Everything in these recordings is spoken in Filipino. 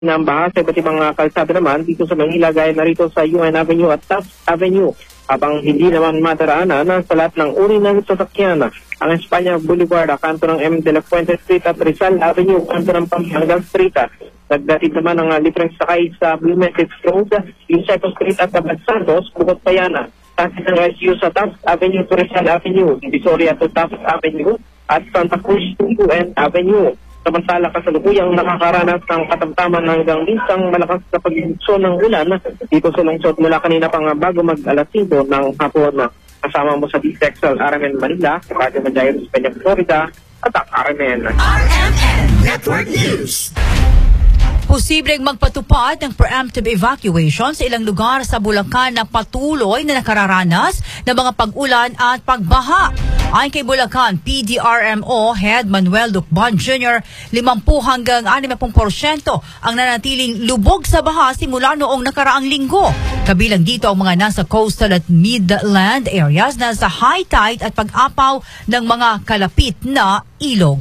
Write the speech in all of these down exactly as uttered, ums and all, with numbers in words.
ng baha sa iba't ibang uh, kalsada naman dito sa Manila gaya na rito sa U N Avenue at Taft Avenue. Habang hindi naman madaraanan sa lahat ng uri ng sasakyan ang Espanya Boulevard, kanto ng M. de la Fuente Street at Rizal Avenue, kanto ng Pampanga Street. Nagdatid naman ang uh, libreng sakay sa Blue Message Road, Yuseco Street at Abad Santos, bukod pa yan. Taxi ng S U sa Taft Avenue to Rizal Avenue, Divisoria to Taft Avenue at Santa Cruz to U N Avenue. Samantala kasalukuyang nakakaranas ng katamtaman hanggang minsang malakas na pag-ibigso ng ulan dito sa lungsod mula kanina pang bago mag-alas singko ng hapon. Kasama mo sa D S X L R M N Manila, Radio Manjayos, Peña, Florida, at ang R M N. R M N Network News. Posibleng magpatupad ng preemptive evacuation sa ilang lugar sa Bulacan na patuloy na nakararanas ng mga pag-ulan at pagbaha. Ayon kay Bulacan P D R M O Head Manuel Lucban Junior, limampu hanggang anim porsyento ang nanatiling lubog sa baha simula noong nakaraang linggo. Kabilang dito ang mga nasa coastal at midland areas na sa high tide at pag-apaw ng mga kalapit na ilog.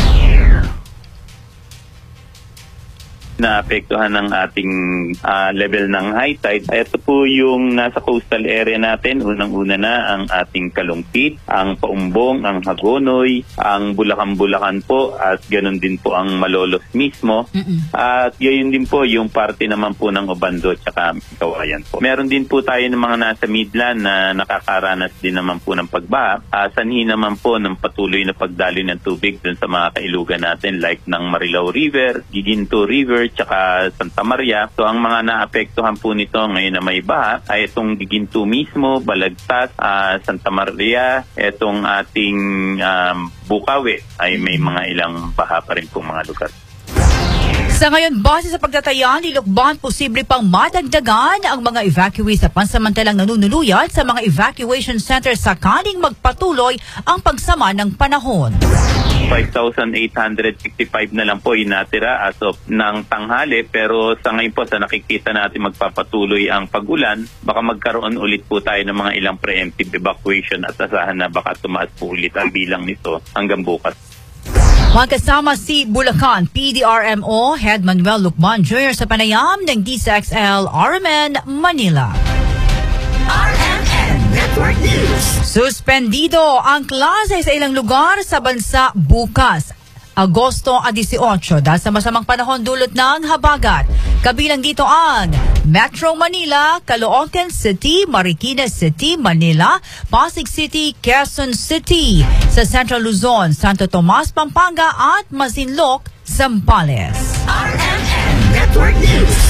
Naapektuhan ng ating uh, level ng high tide. Ito po yung nasa coastal area natin. Unang-una na ang ating Kalungkit, ang Paumbong, ang Hagonoy, ang Bulacan-Bulacan po, at ganoon din po ang Malolos mismo. Mm-mm. At yun din po yung parte naman po ng Obando at saka Kawayan po. Meron din po tayo ng mga nasa Midland na nakakaranas din naman po ng pagbaha. Uh, sanhi naman po ng patuloy na pagdaloy ng tubig dun sa mga kailugan natin like ng Marilao River, Giginto River, tsaka Santa Maria. So ang mga naapektuhan po nito ngayon na may baha ay itong Giginto mismo, Balagtas, uh, Santa Maria, itong ating um, Bukawi ay may mga ilang baha pa rin po mga lugar. Sa ngayon, base sa pagtataya ni Lucban, posible pang madagdagan ang mga evacuees sa pansamantalang nanunuluyan sa mga evacuation centers sakaling magpatuloy ang pagsama ng panahon. five thousand eight hundred sixty-five na lang po yung natira as of ng tanghali, pero sa ngayon po sa nakikita natin magpapatuloy ang pag-ulan, baka magkaroon ulit po tayo ng mga ilang preemptive evacuation at asahan na baka tumaas po ulit ang bilang nito hanggang bukas. Magkasama si Bulacan P D R M O Head Manuel Lucban Junior sa panayam ng D S X L R M N Manila. R M N Network News. Suspendido ang klase sa ilang lugar sa bansa bukas, Agosto eighteen, dahil sa masamang panahon dulot ng habagat. Kabilang dito ang Metro Manila, Caloocan City, Marikina City, Manila, Pasig City, Quezon City, sa Central Luzon, Santo Tomas, Pampanga at Masinloc, Zambales. R M N Network News.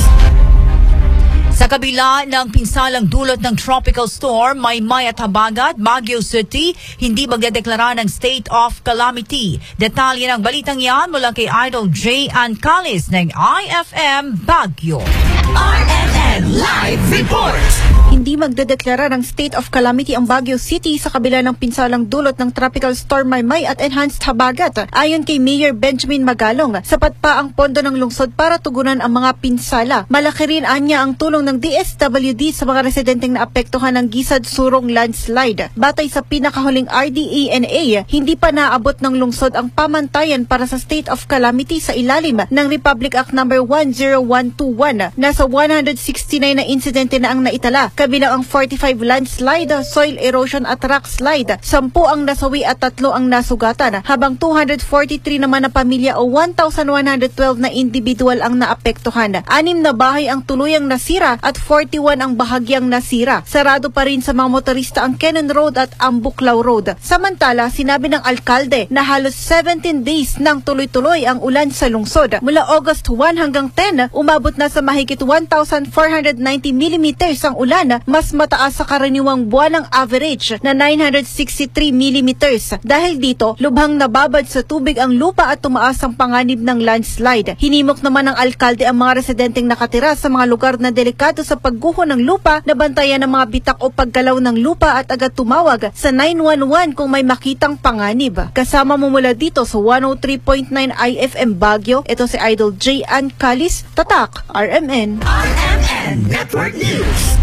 Sa kabila ng pinsalang dulot ng tropical storm Maymay at Habagat, Baguio City, hindi magdedeklara ng state of calamity. Detalye ng balitang yan mula kay Idol J. Ancalis ng I F M Baguio. R M N Live Report. Hindi magdedeklara ng state of calamity ang Baguio City sa kabila ng pinsalang dulot ng tropical storm Maymay at enhanced habagat. Ayon kay Mayor Benjamin Magalong, sapat pa ang pondo ng lungsod para tugunan ang mga pinsala. Malaki rin anya ang tulong ng D S W D sa mga residenteng naapektuhan ng Gisad-Surong landslide. Batay sa pinakahuling R D E N A, hindi pa naabot ng lungsod ang pamantayan para sa state of calamity sa ilalim ng Republic Act number one oh one two one. Nasa one hundred sixty-nine na insidente na ang naitala, kabilang ang forty-five landslide, soil erosion at rock slide. Sampu ang nasawi at tatlo ang nasugatan, habang two hundred forty-three naman na pamilya o one thousand one hundred twelve na individual ang naapektuhan. Anim na bahay ang tuluyang nasira at forty-one ang bahagyang nasira. Sarado pa rin sa mga motorista ang Cannon Road at Ambuklaw Road. Samantala, sinabi ng alkalde na halos seventeen days nang tuloy-tuloy ang ulan sa lungsod. Mula August one hanggang ten, umabot na sa mahigit one thousand four hundred ninety millimeters ang ulan, mas mataas sa karaniwang buwan ng average na nine hundred sixty-three millimeters. Dahil dito, lubhang nababad sa tubig ang lupa at tumaas ang panganib ng landslide. Hinimok naman ng alkalde ang mga residenteng nakatira sa mga lugar na delikado sa pagguho ng lupa na bantayan ng mga bitak o paggalaw ng lupa at agad tumawag sa nine one one kung may makitang panganib. Kasama mo mula dito sa one oh three point nine I F M Baguio, ito si Idol J. Ancalis, Tatak, R M N. R M N Network News.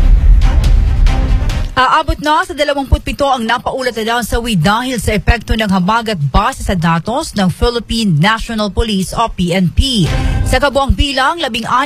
Aabot na sa twenty-seven ang napaulat na nasawi dahil sa epekto ng habagat base sa datos ng Philippine National Police o P N P. Sa kabuang bilang, labing